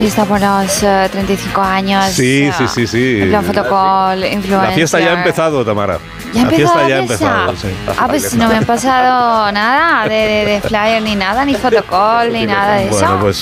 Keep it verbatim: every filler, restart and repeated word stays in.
Está por los uh, treinta y cinco años. Sí, sí, sí, sí. En plan fotocall, influencer. La fiesta ya ha empezado, Tamara. ¿Ya ha la empezado fiesta la ya ha fiesta? empezado, sí. Ah, pues no me han pasado nada de, de, de flyer ni nada, ni fotocall, ni nada de Bueno, eso. pues